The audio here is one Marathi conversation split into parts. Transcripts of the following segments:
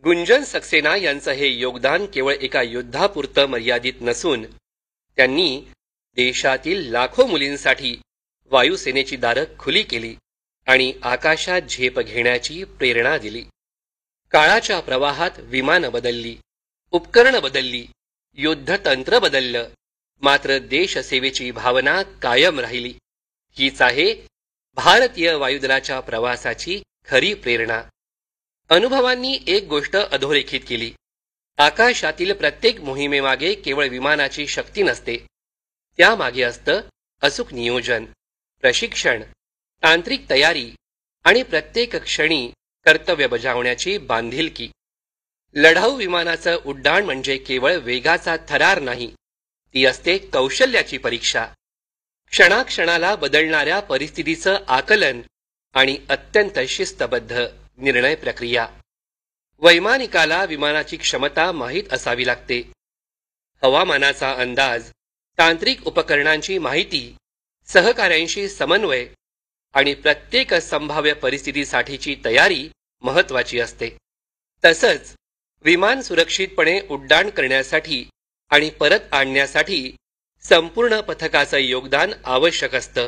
गुंजन सक्सेना यांचं हे योगदान केवळ एका युद्धापुरतं मर्यादित नसून त्यांनी देशातील लाखो मुलींसाठी वायुसेनेची दारं खुली केली आणि आकाशात झेप घेण्याची प्रेरणा दिली. काळाच्या प्रवाहात विमानं बदलली, उपकरणं बदलली, युद्धतंत्र बदललं, मात्र देशसेवेची भावना कायम राहिली. हीच आहे भारतीय वायुदलाच्या प्रवासाची खरी प्रेरणा. अनुभवांनी एक गोष्ट अधोरेखित केली. आकाशातील प्रत्येक मोहिमेमागे केवळ विमानाची शक्ती नसते, त्यामागे असतं अचूक नियोजन, प्रशिक्षण, तांत्रिक तयारी आणि प्रत्येक क्षणी कर्तव्य बजावण्याची बांधिलकी. लढाऊ विमानाचं उड्डाण म्हणजे केवळ वेगाचा थरार नाही, ती असते कौशल्याची परीक्षा, क्षणाक्षणाला बदलणाऱ्या परिस्थितीचं आकलन आणि अत्यंत शिस्तबद्ध निर्णय प्रक्रिया. वैमानिकाला विमानाची क्षमता माहीत असावी लागते. हवामानाचा अंदाज, तांत्रिक उपकरणांची माहिती, सहकाऱ्यांशी समन्वय आणि प्रत्येक संभाव्य परिस्थितीसाठीची तयारी महत्वाची असते. तसंच विमान सुरक्षितपणे उड्डाण करण्यासाठी आणि परत आणण्यासाठी संपूर्ण पथकाचं योगदान आवश्यक असतं.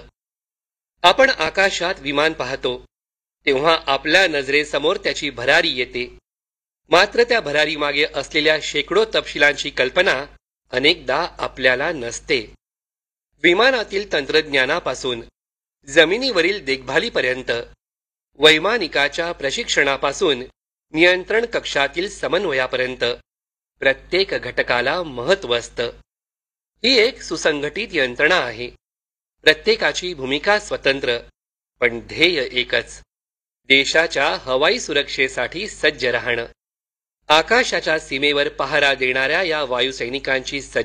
आपण आकाशात विमान पाहतो तेव्हा आपल्या नजरेसमोर त्याची भरारी येते, मात्र त्या भरारीमागे असलेल्या शेकडो तपशिलांची कल्पना अनेकदा आपल्याला नसते. विमानातील तंत्रज्ञानापासून जमिनीवरील देखभालीपर्यंत, वैमानिकाच्या प्रशिक्षणापासून नियंत्रण कक्षातील समन्वयापर्यंत प्रत्येक घटकाला महत्त्व असतं. ही एक सुसंघटित यंत्रणा आहे. प्रत्येकाची भूमिका स्वतंत्र, पण ध्येय एकच, देशाच्या हवाई सुरक्षेसाठी सज्ज राहणं. आकाशाच्या सीमेवर पहारा देणाऱ्या या वायुसैनिकांची